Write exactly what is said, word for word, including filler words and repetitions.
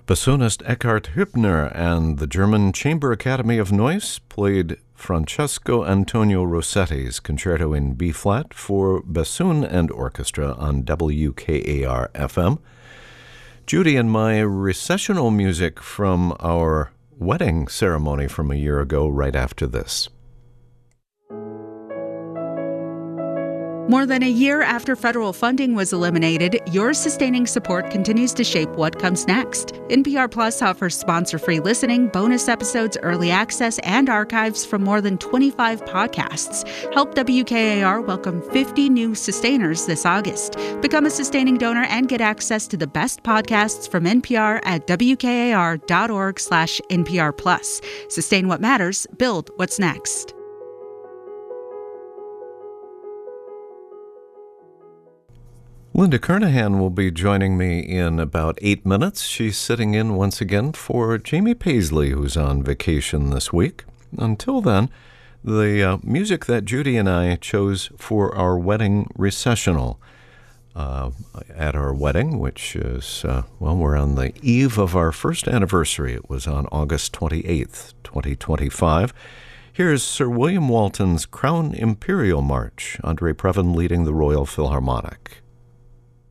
Bassoonist Eckhard Hübner and the German Chamber Academy of Neuss played Francesco Antonio Rossetti's Concerto in B-flat for bassoon and orchestra on W K A R F M. Judy and my recessional music from our wedding ceremony from a year ago right after this. More than a year after federal funding was eliminated, your sustaining support continues to shape what comes next. N P R Plus offers sponsor-free listening, bonus episodes, early access, and archives from more than twenty-five podcasts. Help W K A R welcome fifty new sustainers this August. Become a sustaining donor and get access to the best podcasts from N P R at W K A R dot org slash N P R Plus. Sustain what matters. Build what's next. Linda Kernahan will be joining me in about eight minutes. She's sitting in once again for Jamie Paisley, who's on vacation this week. Until then, the uh, music that Judy and I chose for our wedding recessional uh, at our wedding, which is, uh, well, we're on the eve of our first anniversary. It was on August twenty-eighth, twenty twenty-five. Here's Sir William Walton's Crown Imperial March, Andre Previn leading the Royal Philharmonic.